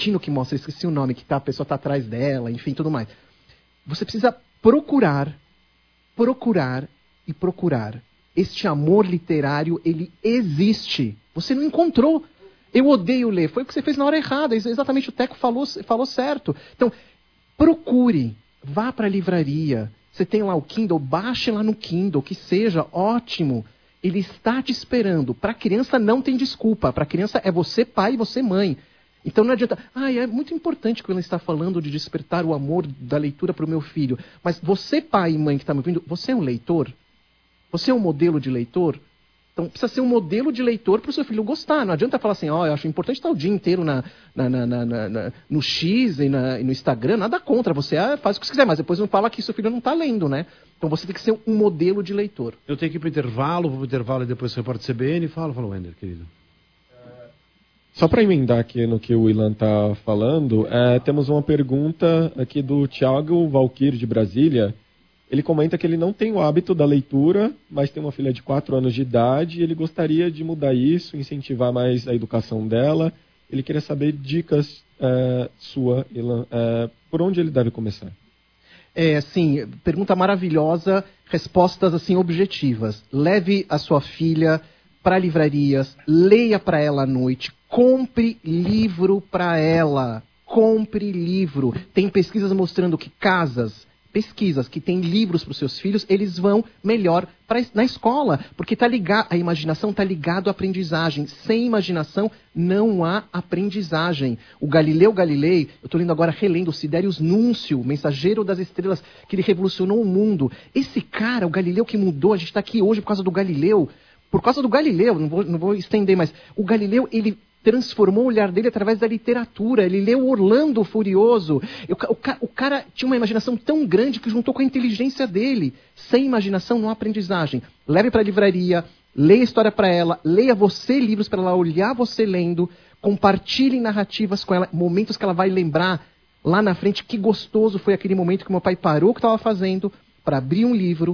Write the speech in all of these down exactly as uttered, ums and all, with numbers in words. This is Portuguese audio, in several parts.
destino que mostra, esqueci o nome, que tá, a pessoa está atrás dela, enfim, tudo mais. Você precisa procurar, procurar e procurar. Este amor literário, ele existe. Você não encontrou. Eu odeio ler. Foi o que você fez na hora errada. Exatamente o Teco falou, falou certo. Então, procure. Vá para a livraria. Você tem lá o Kindle, baixe lá no Kindle, que seja ótimo. Ele está te esperando. Para a criança não tem desculpa. Para a criança é você pai e você mãe. Então não adianta... Ah, é muito importante quando ele está falando de despertar o amor da leitura para o meu filho. Mas você, pai e mãe que está me ouvindo, você é um leitor? Você é um modelo de leitor? Então precisa ser um modelo de leitor para o seu filho gostar. Não adianta falar assim, ó, oh, eu acho importante estar o dia inteiro na, na, na, na, na, no X e, na, e no Instagram. Nada contra, você ah, faz o que você quiser, mas depois não fala que seu filho não está lendo, né? Então você tem que ser um modelo de leitor. Eu tenho que ir para o intervalo, vou para o intervalo e depois você repórter C B N. Fala, fala, Wender, querido. Só para emendar aqui no que o Ilan está falando, é, temos uma pergunta aqui do Thiago Valquir, de Brasília. Ele comenta que ele não tem o hábito da leitura, mas tem uma filha de quatro anos de idade e ele gostaria de mudar isso, incentivar mais a educação dela. Ele queria saber dicas é, sua, Ilan, é, por onde ele deve começar? É, assim, pergunta maravilhosa, respostas assim objetivas. Leve a sua filha para livrarias, leia para ela à noite, compre livro para ela, compre livro. Tem pesquisas mostrando que casas, pesquisas que têm livros para os seus filhos, eles vão melhor pra, na escola, porque tá ligado, a imaginação está ligado à aprendizagem. Sem imaginação não há aprendizagem. O Galileu Galilei, eu estou lendo agora, relendo o Siderius Núncio, Mensageiro das Estrelas, que ele revolucionou o mundo. Esse cara, o Galileu que mudou, a gente está aqui hoje por causa do Galileu, por causa do Galileu, não vou, não vou estender, mas o Galileu, ele transformou o olhar dele através da literatura. Ele leu Orlando Furioso. O, o, o cara tinha uma imaginação tão grande que juntou com a inteligência dele. Sem imaginação não há aprendizagem. Leve para a livraria, leia história para ela, leia você livros para ela olhar você lendo, compartilhe narrativas com ela, momentos que ela vai lembrar lá na frente. Que gostoso foi aquele momento que meu pai parou o que estava fazendo para abrir um livro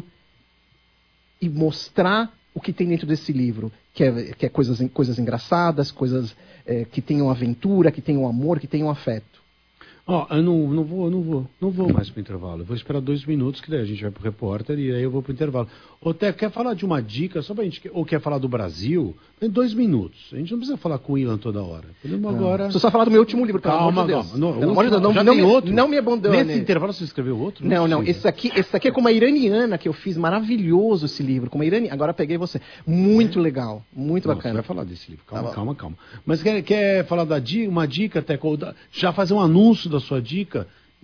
e mostrar o que tem dentro desse livro, que é, que é coisas, coisas engraçadas, coisas é, que tenham aventura, que tenham amor, que tenham afeto. Ó, oh, eu não, não vou, não vou, não vou mais pro intervalo. Eu vou esperar dois minutos, que daí a gente vai pro repórter e aí eu vou pro intervalo. Ô, Té, quer falar de uma dica, só pra gente, ou quer falar do Brasil? Em dois minutos. A gente não precisa falar com o Ilan toda hora. Podemos agora... Preciso só falar do meu último livro, pelo calma, amor de Deus. Calma, não, pelo amor de Deus, não, já não, tem me, outro? não me abandone. Nesse intervalo você escreveu outro? Não, não, não esse aqui, esse aqui é com uma iraniana que eu fiz, maravilhoso esse livro, com uma iraniana, agora peguei você. Muito é. legal, muito não, bacana. Você vai falar desse livro, calma, tá calma, calma. Mas quer, quer falar da dica, uma dica, Té, já fazer um anúncio da sua dica?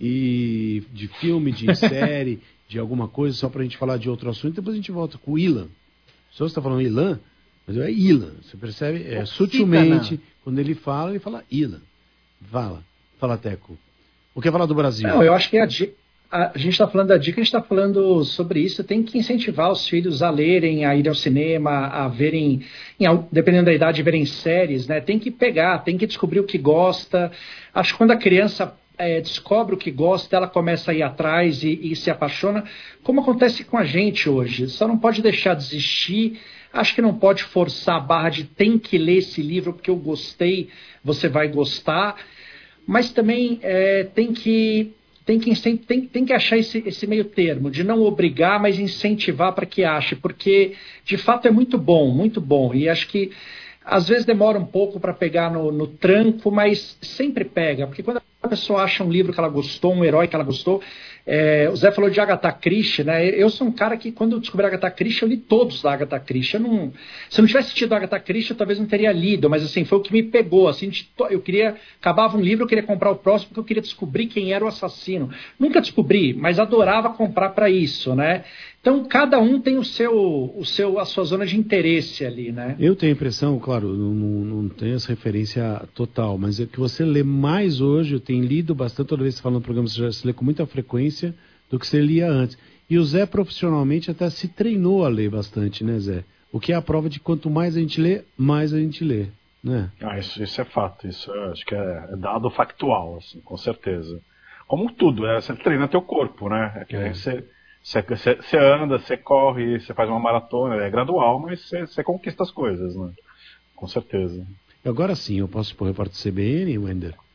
E de filme, de série, de alguma coisa, só pra gente falar de outro assunto, depois a gente volta com o Ilan. Só você está falando Ilan, mas é Ilan. Você percebe? É, sutilmente, quando ele fala, ele fala Ilan. Fala, fala, Teco. O que é falar do Brasil? Não, eu acho que a, a, a gente está falando da dica, a gente está falando sobre isso. Tem que incentivar os filhos a lerem, a ir ao cinema, a verem, em, dependendo da idade, verem séries, né? Tem que pegar, tem que descobrir o que gosta. Acho que quando a criança É, descobre o que gosta, ela começa a ir atrás e, e se apaixona, como acontece com a gente hoje. Só não pode deixar de desistir, acho que não pode forçar a barra de tem que ler esse livro porque eu gostei, você vai gostar, mas também é, tem que tem que, tem, tem que achar esse, esse meio termo, de não obrigar, mas incentivar para que ache, porque de fato é muito bom, muito bom, e acho que às vezes demora um pouco para pegar no, no tranco, mas sempre pega, porque quando a pessoa acha um livro que ela gostou, um herói que ela gostou, é, o Zé falou de Agatha Christie, né? Eu sou um cara que quando eu descobri a Agatha Christie, eu li todos da Agatha Christie. Eu não, se eu não tivesse tido a Agatha Christie, eu talvez não teria lido, mas assim, foi o que me pegou, assim, de, eu queria, acabava um livro, eu queria comprar o próximo, porque eu queria descobrir quem era o assassino. Nunca descobri, mas adorava comprar para isso, né? Então, cada um tem o seu, o seu, a sua zona de interesse ali, né? Eu tenho a impressão, claro, não, não, não tenho essa referência total, mas é que você lê mais hoje, eu tenho lido bastante, toda vez que você fala no programa, você já se lê com muita frequência do que você lia antes. E o Zé, profissionalmente, até se treinou a ler bastante, né, Zé? O que é a prova de quanto mais a gente lê, mais a gente lê, né? Ah, isso, isso é fato, isso é, acho que é, é dado factual, assim, com certeza. Como tudo, é, você treina teu corpo, né? É que é. você... Você, você, você anda, você corre, você faz uma maratona, é gradual, mas você, você conquista as coisas, né? Com certeza. Agora sim, eu posso ir para o repórter C B N, Wender?